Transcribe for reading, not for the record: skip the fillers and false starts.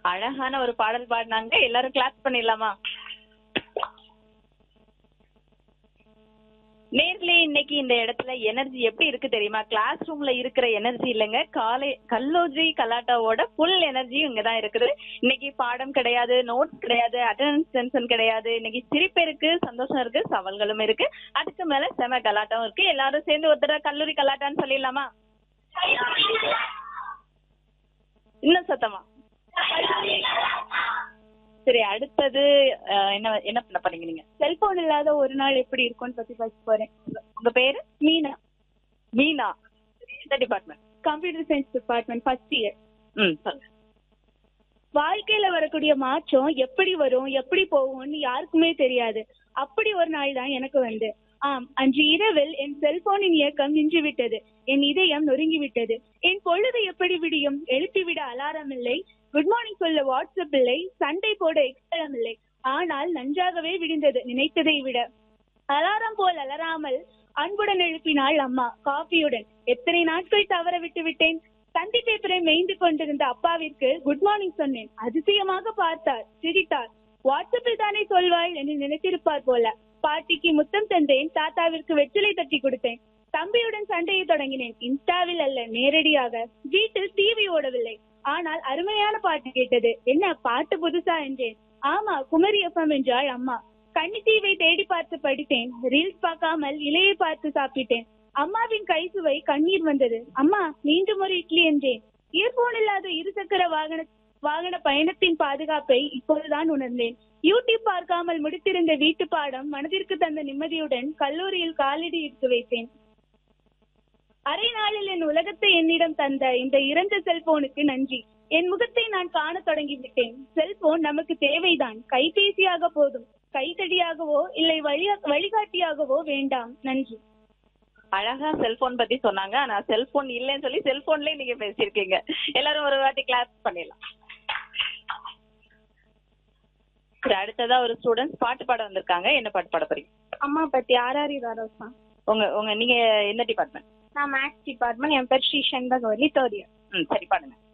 அழகான ஒரு பாடல் பாடினாங்க. எல்லாரும் கிளாப் பண்ணிடலாமா? நேர்லயே இன்னைக்கு இந்த இடத்துல எனர்ஜி எப்படி இருக்கு தெரியுமா? கிளாஸ் ரூம்ல இருக்கிற எனர்ஜி இல்லைங்க, கல்லூரி கலாட்டாவோட ஃபுல் எனர்ஜியும் இங்கதான் இருக்குது. இன்னைக்கு பாடம் கிடையாது, நோட்ஸ் கிடையாது, அட்டெண்டன்ஸ் டென்ஷன் கிடையாது. இன்னைக்கு சிரிப்பு இருக்கு, சந்தோஷம் இருக்கு, சவால்களும் இருக்கு. அதுக்கு மேல செம கலாட்டம் இருக்கு. எல்லாரும் சேர்ந்து ஒரு தடவை கல்லூரி கலாட்டான்னு சொல்லிடலாமா? இன்னும் சத்தமா? சரி, அடுத்தது என்ன என்ன பண்ண போறீங்க நீங்க? செல்போன் இல்லாத ஒரு நாள் எப்படி இருக்கும்னு பத்தி பேச போறேன். உங்க பேரு? மீனா. மீனா. எந்த department? Computer science department, first year. சொல்லுங்க. வாழ்க்கையில வரக்கூடிய மாற்றம் எப்படி வரும், எப்படி போகும்னு யாருக்குமே தெரியாது. அப்படி ஒரு நாள் தான் எனக்கு வந்து. அன்று இரவில் என் செல்போனின் இயக்கம் நின்று விட்டது. என் இதயம் நொறுங்கி விட்டது. என் பொழுது எப்படி விடியும்? எழுப்பிவிட அலாரம் இல்லை, குட் மார்னிங் சொல்ல வாட்ஸ்அப் இல்லை, சண்டை போட எக்ஸ்ட்ரம் இல்லை. ஆனால் நன்றாகவே விடிந்தது நினைத்ததை விட. அலாரம் போல் அலராமல் அன்புடன் எழுப்பினாள் அம்மா காஃபியுடன். எத்தனை நாட்கள் தவற விட்டு விட்டேன். தந்தி பேப்பரை மேய்ந்து கொண்டிருந்த அப்பாவிற்கு குட் மார்னிங் சொன்னேன். அதிசயமாக பார்த்தார், சிரித்தார். வாட்ஸ்அப்பில் தானே சொல்வாள் என்று நினைத்திருப்பார் போல. பாட்டிக்கு முத்தம் தந்தேன், தாத்தாவிற்கு வெற்றிலை தட்டி கொடுத்தேன். தம்பியுடன் சண்டையை தொடங்கினேன். இன்ஸ்டாவில் அல்ல, நேரடியாக. வீட்டில் டிவி ஓடவில்லை, ஆனால் அருமையான பாட்டு கேட்டது. என்ன பாட்டு புதுசா என்றேன். ஆமா, குமரி எஃப்எம் என்றாள் அம்மா. கன்னித்தீவை தேடி பார்த்து படித்தேன். ரீல்ஸ் பார்க்காமல் இலையை பார்த்து சாப்பிட்டேன். அம்மாவின் கை சுவை, கண்ணீர் வந்தது. அம்மா, மீண்டும் ஒரு இட்லி என்றேன். இயர்போன் இல்லாத இருசக்கர வாகன பயணத்தின் பாதுகாப்பை இப்போதுதான் உணர்ந்தேன். யூடியூப் பார்க்காமல் முடித்திருந்த வீட்டு பாடம் மனதிற்கு தந்த நிம்மதியுடன் கல்லூரியில் காலடி எடுத்து வைத்தேன். அரை நாளில் என் உலகத்தை என்னிடம் தந்த இந்த இறந்த செல்போனுக்கு நன்றி. என் முகத்தை நான் காண தொடங்கிவிட்டேன். செல்போன் நமக்கு தேவைதான், கைபேசியாக போதும். கைத்தடியாகவோ இல்லை வழிகாட்டியாகவோ வேண்டாம். நன்றி. அழகா செல்போன் பத்தி சொன்னாங்க. ஆனா செல்போன் இல்லைன்னு சொல்லி செல்போன்லயே நீங்க பேசியிருக்கீங்க. எல்லாரும் ஒரு வாட்டி கிளாஸ் பண்ணிடலாம். அடுத்ததா ஒரு ஸ்டூடெண்ட்ஸ் பாட்டு பாட வந்திருக்காங்க. என்ன பாட்டு பாட போறீங்க? அம்மா பத்தி ஆர்ஆர் ராரோசா. உங்க நீங்க என்ன டிபார்ட்மெண்ட்? நான் மேக்ஸ் டிபார்ட்மெண்ட். என் பேர் ஸ்ரீ சண்பகவல்லி, தேர்ட் இயர். சரி, பாடுங்க.